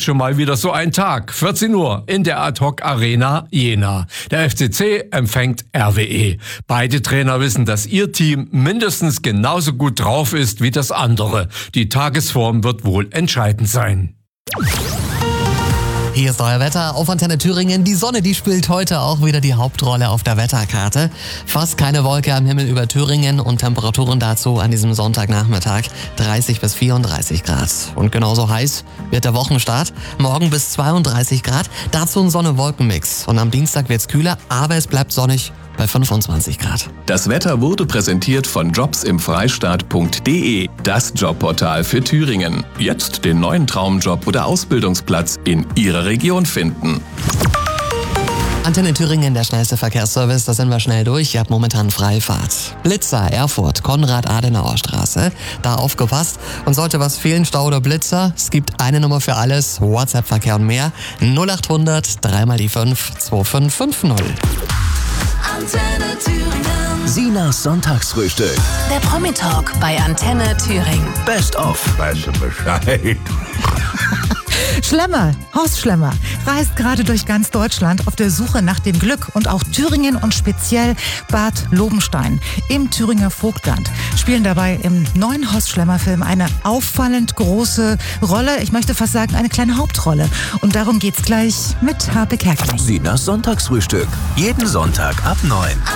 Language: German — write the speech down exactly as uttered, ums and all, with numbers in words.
schon mal wieder so ein Tag. vierzehn Uhr in der Ad-Hoc Arena Jena. Der F C C empfängt R W E. Beide Trainer wissen, dass ihr Team mindestens genauso gut drauf ist wie das andere. Die Tagesform wird wohl entscheidend sein. Hier ist euer Wetter auf Antenne Thüringen. Die Sonne, die spielt heute auch wieder die Hauptrolle auf der Wetterkarte. Fast keine Wolke am Himmel über Thüringen und Temperaturen dazu an diesem Sonntagnachmittag dreißig bis vierunddreißig Grad. Und genauso heiß wird der Wochenstart. Morgen bis zweiunddreißig Grad. Dazu ein Sonne-Wolken-Mix. Und am Dienstag wird's kühler, aber es bleibt sonnig bei fünfundzwanzig Grad. Das Wetter wurde präsentiert von jobs im freistaat punkt de, das Jobportal für Thüringen. Jetzt den neuen Traumjob oder Ausbildungsplatz in Ihrer Region finden. Antenne Thüringen, der schnellste Verkehrsservice, da sind wir schnell durch. Ihr habt momentan Freifahrt. Blitzer, Erfurt, Konrad-Adenauer-Straße. Da aufgepasst. Und sollte was fehlen, Stau oder Blitzer, es gibt eine Nummer für alles. WhatsApp-Verkehr und mehr. null achthundert, drei mal die fünf, zwei fünf fünf null. Antenne Thüringen. Sinas Sonntagsfrühstück. Der Promi-Talk bei Antenne Thüringen. Best of. Weißt du Bescheid? Schlemmer, Horst Schlemmer, reist gerade durch ganz Deutschland auf der Suche nach dem Glück und auch Thüringen und speziell Bad Lobenstein im Thüringer Vogtland spielen dabei im neuen Horst Schlemmer Film eine auffallend große Rolle, ich möchte fast sagen eine kleine Hauptrolle. Und darum geht's gleich mit Harpe Kerkeling. Sinas Sonntagsfrühstück. Jeden Sonntag ab neun.